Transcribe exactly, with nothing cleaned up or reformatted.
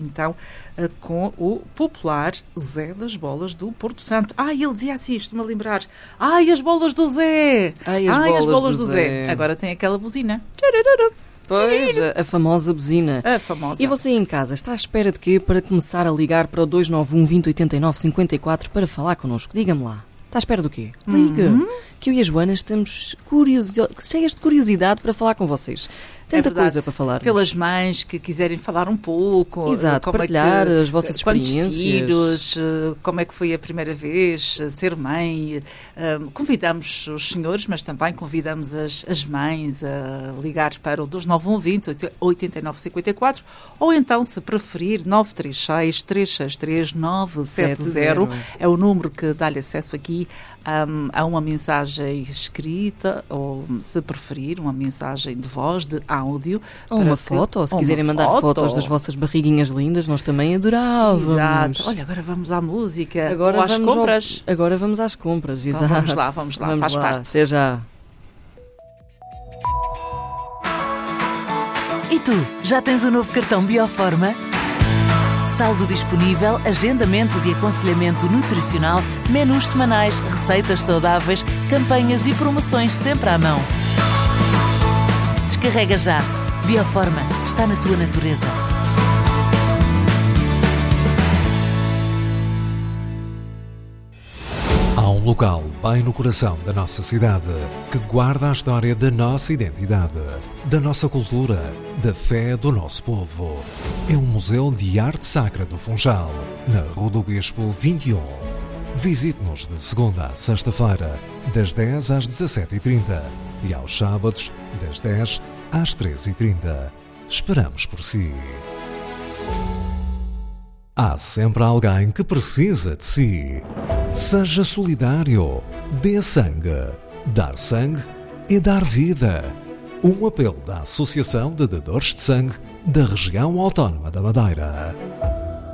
Então, com o popular Zé das Bolas do Porto Santo. Ah, ele dizia assim, estou-me a lembrar. Ai, as bolas do Zé! Ai, as, Ai, bolas, as bolas do, do Zé. Zé. Agora tem aquela buzina. Pois, a, a famosa buzina. A famosa. E você em casa, está à espera de quê para começar a ligar para o dois nove um, vinte, oitenta e nove, cinquenta e quatro para falar connosco? Diga-me lá. Está à espera do quê? Liga! Uhum. Que eu e a Joana estamos curiosi- cheias de curiosidade para falar com vocês. Tanta é coisa para falar. Pelas mães que quiserem falar um pouco. Exato, como partilhar é que, as vossas experiências. Filhos, como é que foi a primeira vez ser mãe. Convidamos os senhores, mas também convidamos as, as mães a ligar para o dois nove um, vinte, oitenta e nove, cinquenta e quatro ou então, se preferir, nove três seis, três seis três, nove sete zero. É o número que dá-lhe acesso aqui um, a uma mensagem escrita ou, se preferir, uma mensagem de voz, de áudio. Ou uma foto, ou se quiserem mandar foto. fotos das vossas barriguinhas lindas, nós também adorávamos. Exato. Olha, agora vamos à música, agora ou às vamos compras. Ao... Agora vamos às compras, então, exato. Vamos lá, vamos lá, vamos faz lá. parte. Até já. E tu, já tens o novo cartão Bioforma? Saldo disponível, agendamento de aconselhamento nutricional, menus semanais, receitas saudáveis, campanhas e promoções sempre à mão. Descarrega já. Bioforma está na tua natureza. Há um local bem no coração da nossa cidade que guarda a história da nossa identidade, da nossa cultura, da fé do nosso povo. É o Museu de Arte Sacra do Funchal, na Rua do Bispo vinte e um. Visite-nos de segunda a sexta-feira, das dez às dezassete e trinta e aos sábados, das dez às treze e trinta. Esperamos por si. Há sempre alguém que precisa de si. Seja solidário. Dê sangue. Dar sangue é dar vida. Um apelo da Associação de Dadores de Sangue da Região Autónoma da Madeira.